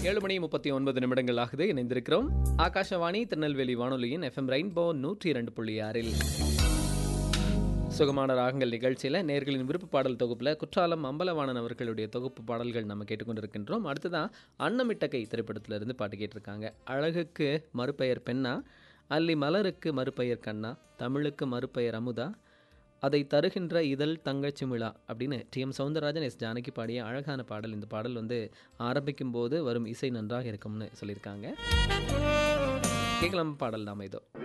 7:39 ஆகுது. இணைந்திருக்கிறோம் ஆகாஷவாணி திருநெல்வேலி வானொலியின் FM ரெயின்போ 102.6 சுகமான ராகங்கள் நிகழ்ச்சியில் நேர்களின் விருப்ப பாடல் தொகுப்பில் குற்றாலம் அம்பலவாணன் அவர்களுடைய தொகுப்பு பாடல்கள் நம்ம கேட்டுக்கொண்டிருக்கின்றோம். அடுத்ததான் அன்னமிட்ட கை திரைப்படத்திலிருந்து பாட்டு கேட்டிருக்காங்க. அழகுக்கு மறுபெயர் பெண்ணா, அல்லி மலருக்கு மறுபெயர் கண்ணா, தமிழுக்கு மறுபெயர் அமுதா, அதை தருகின்ற இதழ் தங்கச்சிமிழா அப்படின்னு TM சௌந்தரராஜன் எஸ் ஜானகி பாடிய அழகான பாடல். இந்த பாடல் ஆரம்பிக்கும் போது வரும் இசை நன்றாக இருக்கும்னு சொல்லியிருக்காங்க. கேட்கலாம் பாடல் நாம இதோ.